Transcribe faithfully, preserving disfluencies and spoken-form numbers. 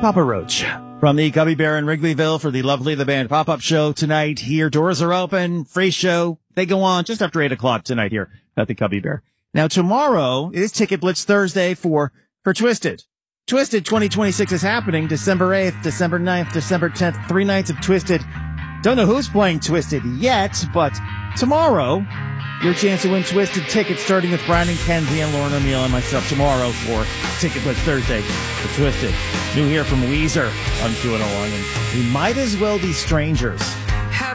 Papa Roach from the Gummy Bear in Wrigleyville for the Lovely the Band pop-up show tonight here. Doors are open, free show. They go on just after eight o'clock tonight here at the Gummy Bear. Now tomorrow is Ticket Blitz Thursday for, for Twisted. Twisted twenty twenty-six is happening December eighth, December ninth, December tenth, three nights of Twisted. Don't know who's playing Twisted yet, but tomorrow, your chance to win Twisted tickets starting with Brian and Kenzie and Lauren O'Neill and myself tomorrow for Ticket Blitz Thursday for Twisted. New here from Weezer on Q one oh one. And we might as well be strangers.